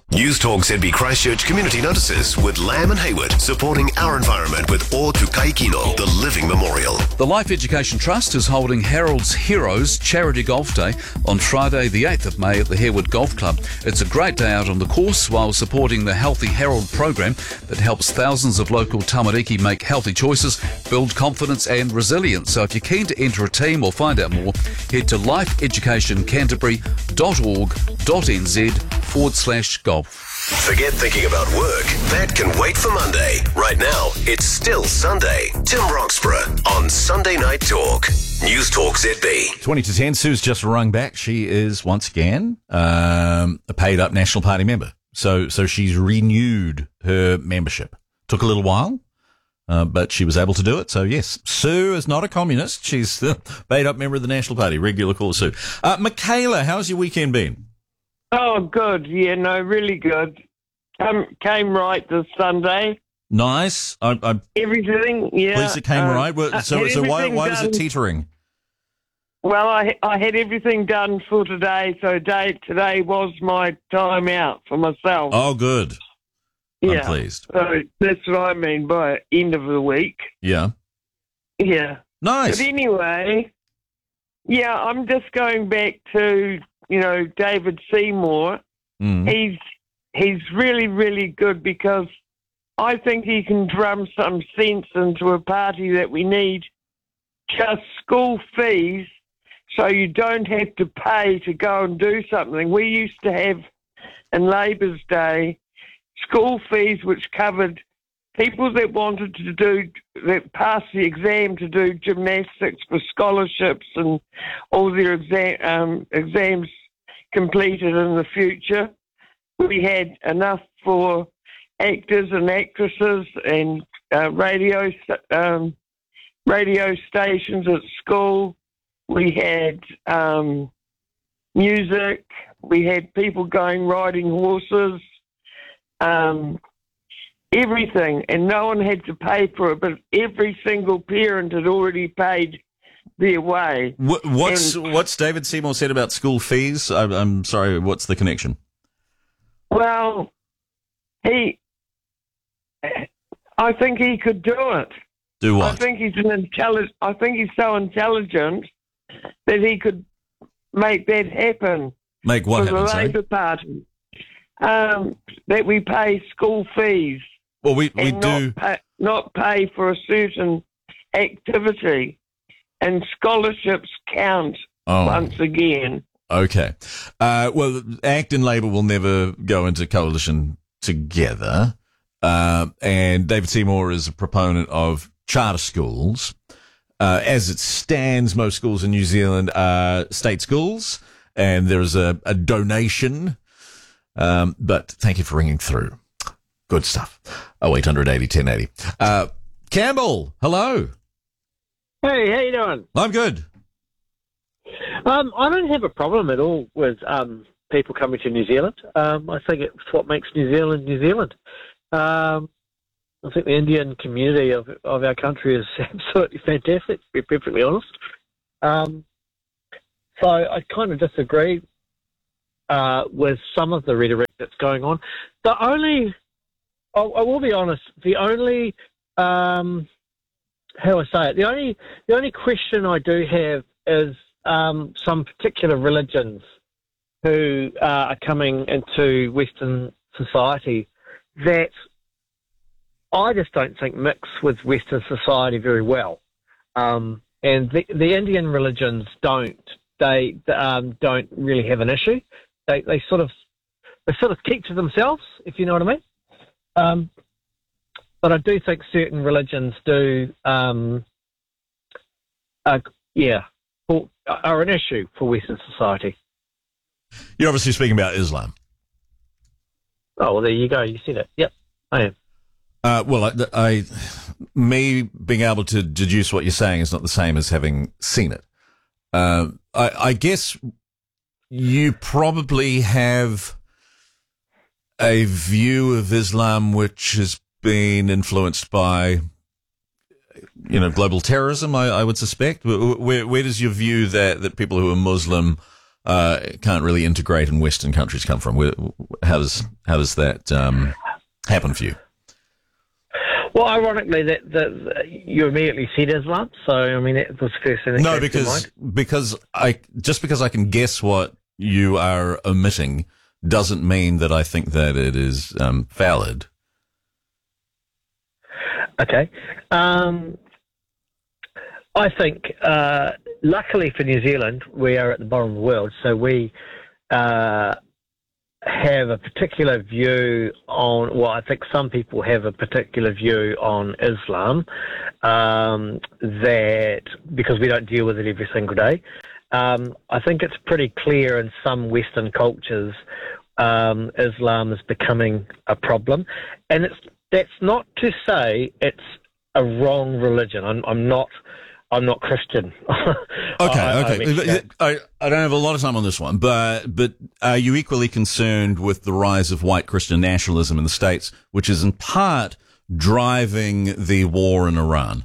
News Talk ZB Christchurch community notices with Lamb and Hayward, supporting our environment with O Tu Kaikino, the Living Memorial. The Life Education Trust is holding Harold's Heroes Charity Golf Day on Friday the 8th of May at the Harewood Golf Club. It's a great day out on the course while supporting the Healthy Harold program that helps thousands of local tamariki make healthy choices, build confidence and resilience. So if you're keen to enter a team or find out more, head to lifeeducationcanterbury.org.nz/golf. Forget thinking about work. That can wait for Monday. Right now, it's still Sunday. Tim Roxburgh on Sunday Night Talk. News Talk ZB. 20 to 10, Sue's just rung back. She is once again a paid-up National Party member. So she's renewed her membership. Took a little while, but she was able to do it. So, yes, Sue is not a communist. She's the paid-up member of the National Party. Regular caller Sue. Michaela, how's your weekend been? Oh, good. Yeah, no, really good. Came right this Sunday. Nice. Everything, yeah. Please, it came right. So why was it teetering? Well, I had everything done for today, so today was my time out for myself. Oh, good. Yeah. I'm pleased. So that's what I mean by end of the week. Yeah. Yeah. Nice. But anyway, yeah, I'm just going back to, David Seymour. Mm. He's really, really good because I think he can drum some sense into a party that we need. Just school fees, so you don't have to pay to go and do something. We used to have, in Labour's Day, school fees which covered people that wanted that passed the exam to do gymnastics for scholarships and all their exams completed in the future. We had enough for actors and actresses and radio stations at school. We had music. We had people riding horses. Everything, and no one had to pay for it, but every single parent had already paid their way. What's David Seymour said about school fees? I'm sorry, what's the connection? Well, I think he could do it. Do what? I think he's so intelligent that he could make that happen. Make what happen? For the Labour Party, that we pay school fees. Well, we do not pay for a certain activity, and scholarships count once again. Okay. Well, ACT and Labour will never go into coalition together. And David Seymour is a proponent of charter schools. As it stands, most schools in New Zealand are state schools, and there's a donation. But thank you for ringing through. Good stuff. 0800 80 1080. Campbell, hello. Hey, how you doing? I'm good. I don't have a problem at all with people coming to New Zealand. I think it's what makes New Zealand New Zealand. I think the Indian community of our country is absolutely fantastic, to be perfectly honest. So I kind of disagree with some of the rhetoric that's going on. I will be honest, the only question I do have is some particular religions who are coming into Western society that I just don't think mix with Western society very well. And the Indian religions don't really have an issue. They sort of keep to themselves, if you know what I mean. But I do think certain religions are an issue for Western society. You're obviously speaking about Islam. Oh, well, there you go. You said it. Yep, I am. Well, me being able to deduce what you're saying is not the same as having seen it. I guess you probably have a view of Islam which has been influenced by, global terrorism, I would suspect. Where does your view that people who are Muslim can't really integrate in Western countries come from? How does that happen for you? Well, ironically, that you immediately said Islam, so I mean that was the first thing that came to mind. because I can guess what you are omitting doesn't mean that I think that it is valid. Okay. I think, luckily for New Zealand, we are at the bottom of the world, so we have a particular view on, well, I think some people have a particular view on Islam, that because we don't deal with it every single day. I think it's pretty clear in some Western cultures Islam is becoming a problem, and that's not to say it's a wrong religion. I'm not Christian. Okay. I don't have a lot of time on this one, but are you equally concerned with the rise of white Christian nationalism in the States, which is in part driving the war in Iran?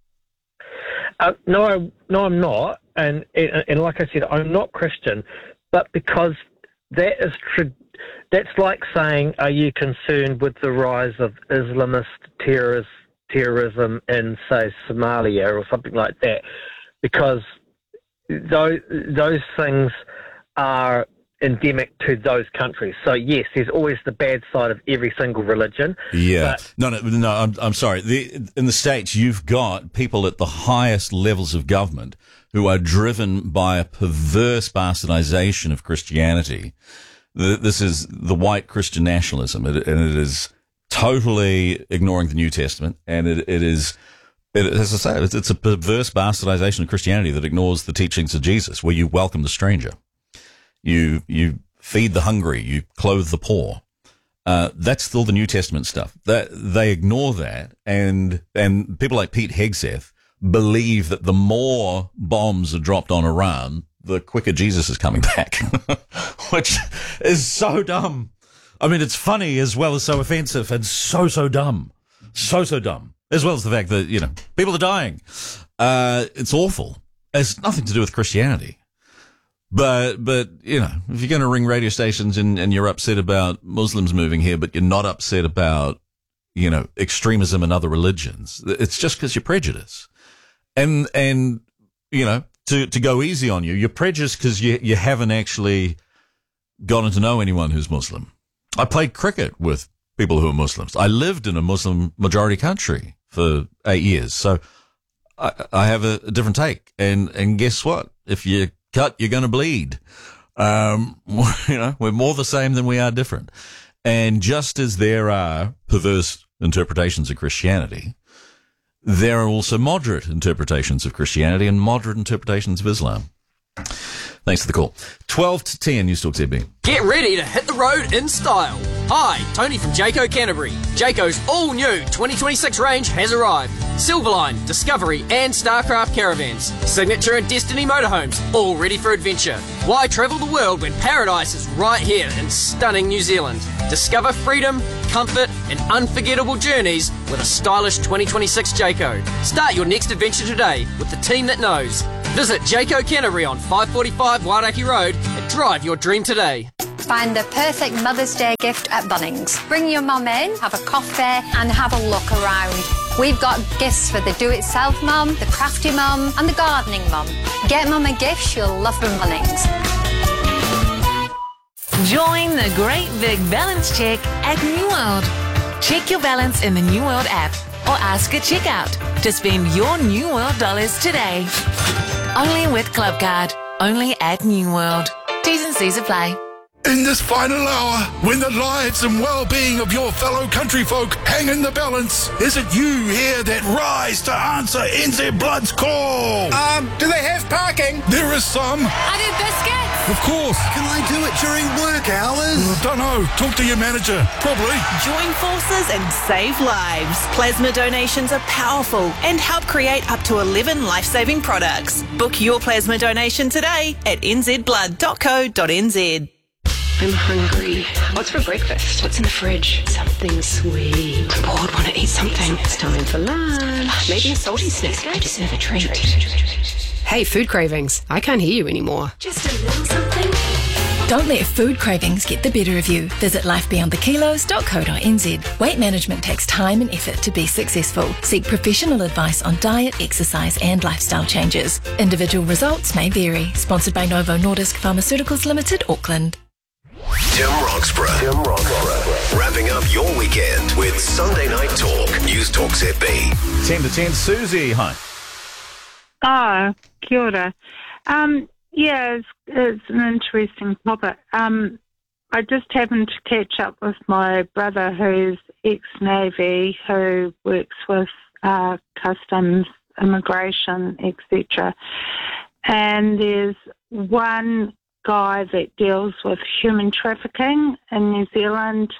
No, I'm not. And like I said, I'm not Christian, but because that's like saying, are you concerned with the rise of Islamist terrorism in, say, Somalia or something like that? Because those things are endemic to those countries. So yes, there's always the bad side of every single religion. Yeah. No. I'm sorry. In the States, you've got people at the highest levels of government who are driven by a perverse bastardization of Christianity. This is the white Christian nationalism, and it is totally ignoring the New Testament, and it is, as I say, it's a perverse bastardization of Christianity that ignores the teachings of Jesus, where you welcome the stranger, you feed the hungry, you clothe the poor. That's still the New Testament stuff. That they ignore that, and people like Pete Hegseth believe that the more bombs are dropped on Iran, the quicker Jesus is coming back, which is so dumb. I mean, it's funny as well as so offensive, and so dumb. So dumb. As well as the fact that, people are dying. It's awful. It has nothing to do with Christianity. But, if you're going to ring radio stations and you're upset about Muslims moving here, but you're not upset about, extremism in other religions, it's just because you're prejudiced. And, to go easy on you, you're prejudiced because you haven't actually gotten to know anyone who's Muslim. I played cricket with people who are Muslims. I lived in a Muslim majority country for 8 years. So I have a different take. And guess what? If you cut, you're going to bleed. We're more the same than we are different. And just as there are perverse interpretations of Christianity, there are also moderate interpretations of Christianity and moderate interpretations of Islam. Thanks for the call. 12 to 10, News Talk ZB. Get ready to hit the road in style. Hi, Tony from Jayco Canterbury. Jayco's all-new 2026 range has arrived. Silverline, Discovery and Starcraft caravans. Signature and Destiny motorhomes, all ready for adventure. Why travel the world when paradise is right here in stunning New Zealand? Discover freedom, comfort and unforgettable journeys with a stylish 2026 Jayco. Start your next adventure today with the team that knows. Visit Jayco Canterbury on 545 Wairaki Road and drive your dream today. Find the perfect Mother's Day gift at Bunnings. Bring your mum in, have a coffee and have a look around. We've got gifts for the do-it-self mum, the crafty mum and the gardening mum. Get mum a gift she'll love from Bunnings. Join the great big balance check at New World. Check your balance in the New World app or ask at checkout to spend your New World dollars today. Only with Clubcard. Only at New World. T's and C's apply. In this final hour, when the lives and well-being of your fellow countryfolk hang in the balance, is it you here that rise to answer NZ Blood's call? Do they have parking? There is some. I do biscuits. Of course. Can I do it during work hours? Don't know. Talk to your manager. Probably. Join forces and save lives. Plasma donations are powerful and help create up to 11 life-saving products. Book your plasma donation today at nzblood.co.nz. I'm hungry. What's for breakfast? What's in the fridge? Something sweet. I'm bored, want to eat something. It's time for lunch. Maybe a salty snack. I deserve a treat. Hey, food cravings. I can't hear you anymore. Just a little something Don't let food cravings get the better of you. Visit lifebeyondthekilos.co.nz. Weight management takes time and effort to be successful. Seek professional advice on diet, exercise and lifestyle changes. Individual results may vary. Sponsored by Novo Nordisk Pharmaceuticals Limited, Auckland. Tim Roxburgh. Wrapping up your weekend with Sunday Night Talk. News Talk ZB. 10 to 10. Susie, hi. Oh, kia ora. It's an interesting topic. I just happened to catch up with my brother who's ex-Navy, who works with customs, immigration, etc. And there's one guy that deals with human trafficking in New Zealand.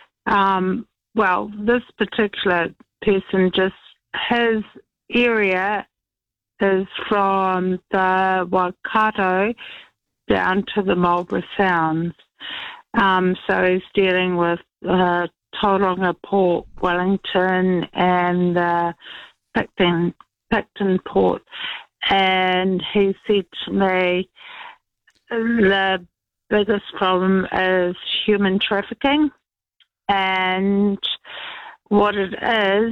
This particular person, just his area is from the Waikato down to the Marlborough Sounds. So he's dealing with Tauranga Port, Wellington, and Picton Port. And he said to me, the biggest problem is human trafficking. And what it is,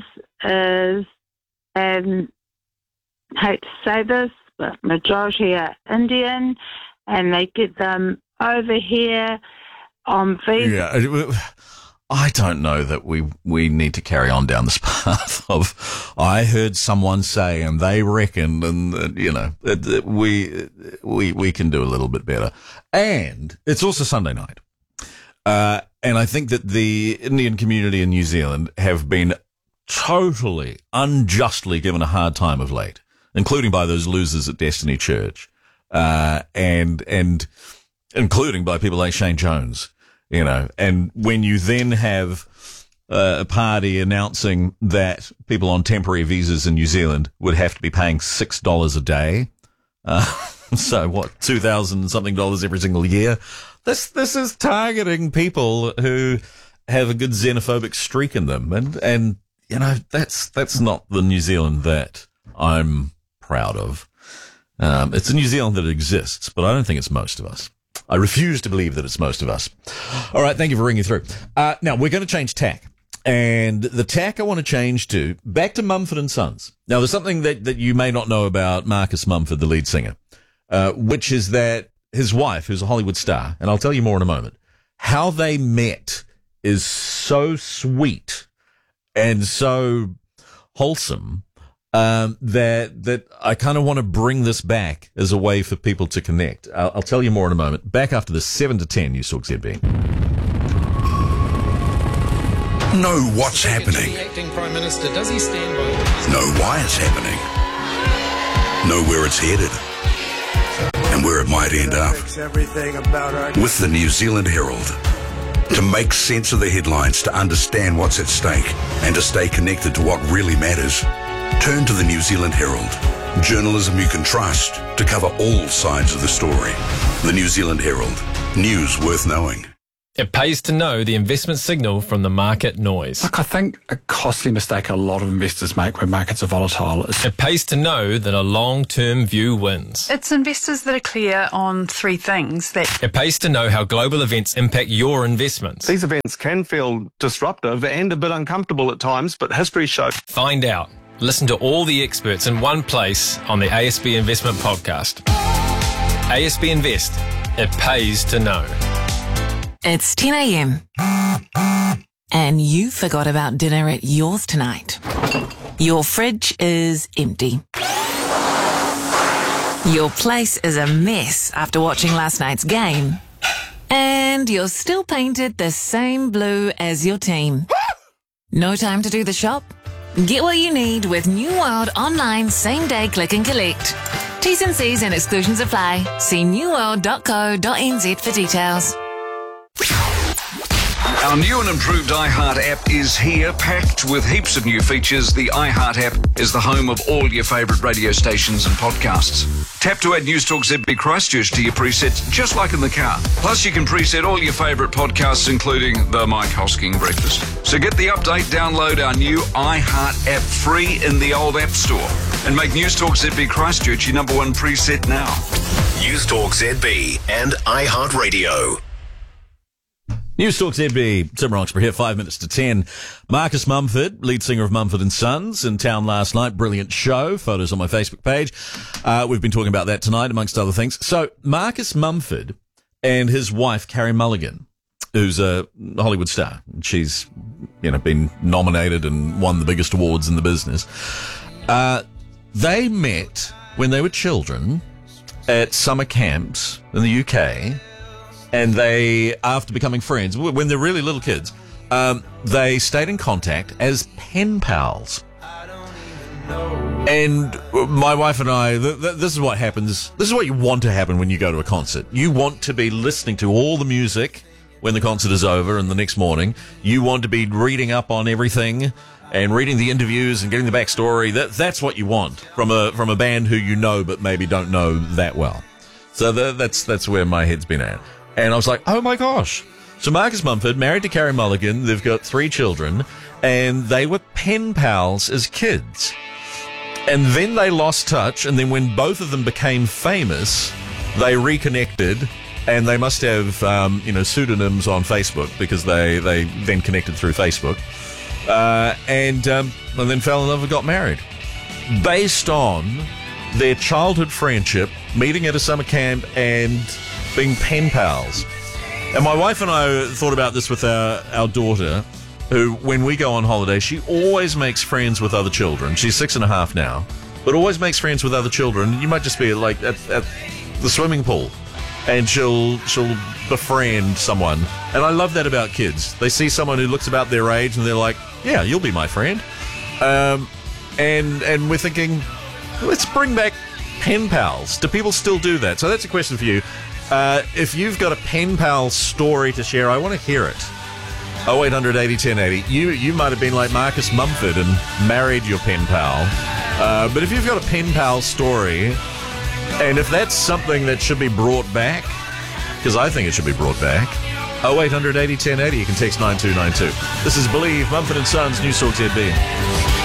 and I hate to say this, but majority are Indian, and they get them over here on visa. Yeah, I don't know that we need to carry on down this path of, I heard someone say, and they reckon, and we can do a little bit better. And it's also Sunday night. And I think that the Indian community in New Zealand have been totally unjustly given a hard time of late, including by those losers at Destiny Church, and including by people like Shane Jones, and when you then have a party announcing that people on temporary visas in New Zealand would have to be paying $6 a day, so what, $2,000 something every single year? This is targeting people who have a good xenophobic streak in them, and that's not the New Zealand that I'm proud of. It's a New Zealand that exists, but I don't think it's most of us. I refuse to believe that it's most of us. All right, thank you for ringing through. Now, we're going to change tack. And the tack I want to change to, back to Mumford & Sons. Now, there's something that you may not know about Marcus Mumford, the lead singer, which is that his wife, who's a Hollywood star, and I'll tell you more in a moment, how they met is so sweet and so wholesome that I kind of want to bring this back as a way for people to connect. I'll tell you more in a moment. Back after the 7 to 10 News Talk ZB. Know what's happening. The acting Prime Minister, does he stand by? Know why it's happening. Know where it's headed. And where it might end up. With the New Zealand Herald. To make sense of the headlines, to understand what's at stake, and to stay connected to what really matters, turn to the New Zealand Herald. Journalism you can trust to cover all sides of the story. The New Zealand Herald. News worth knowing. It pays to know the investment signal from the market noise. Look, I think a costly mistake a lot of investors make when markets are volatile is... It pays to know that a long-term view wins. It's investors that are clear on three things that... It pays to know how global events impact your investments. These events can feel disruptive and a bit uncomfortable at times, but history shows... Find out. Listen to all the experts in one place on the ASB Investment Podcast. ASB Invest. It pays to know. It's 10 a.m. and you forgot about dinner at yours tonight. Your fridge is empty. Your place is a mess after watching last night's game. And you're still painted the same blue as your team. No time to do the shop? Get what you need with New World Online Same-Day Click and Collect. T's and C's and exclusions apply. See newworld.co.nz for details. Our new and improved iHeart app is here, packed with heaps of new features. The iHeart app is the home of all your favourite radio stations and podcasts. Tap to add News Talk ZB Christchurch to your presets, just like in the car. Plus, you can preset all your favourite podcasts, including the Mike Hosking Breakfast. So get the update, download our new iHeart app free in the old App Store, and make News Talk ZB Christchurch your number one preset now. News Talk ZB and iHeartRadio. News Talk ZB, Tim Roxburgh here, 5 minutes to 10. Marcus Mumford, lead singer of Mumford & Sons, in town last night. Brilliant show. Photos on my Facebook page. We've been talking about that tonight, amongst other things. So, Marcus Mumford and his wife, Carey Mulligan, who's a Hollywood star. She's, been nominated and won the biggest awards in the business. They met when they were children at summer camps in the UK. And they, after becoming friends, when they're really little kids, they stayed in contact as pen pals. And my wife and I, this is what happens. This is what you want to happen when you go to a concert. You want to be listening to all the music when the concert is over and the next morning. You want to be reading up on everything and reading the interviews and getting the backstory. That's what you want from a band who you know but maybe don't know that well. So that's where my head's been at. And I was like, oh my gosh. So Marcus Mumford, married to Carey Mulligan, they've got 3 children, and they were pen pals as kids. And then they lost touch, and then when both of them became famous, they reconnected, and they must have, pseudonyms on Facebook, because they then connected through Facebook, and then fell in love and got married. Based on their childhood friendship, meeting at a summer camp, and being pen pals. And my wife and I thought about this with our daughter, who, when we go on holiday, she always makes friends with other children. She's 6.5 now, but always makes friends with other children. You might just be like at the swimming pool, and she'll befriend someone. And I love that about kids. They see someone who looks about their age, and they're like, yeah, you'll be my friend. And we're thinking, let's bring back pen pals. Do people still do that? So that's a question for you. If you've got a pen pal story to share, I want to hear it. 0800 80 1080. You might have been like Marcus Mumford and married your pen pal. But if you've got a pen pal story, and if that's something that should be brought back, because I think it should be brought back, 0800 80 1080. You can text 9292. This is Believe, Mumford & Sons, News Talk ZB.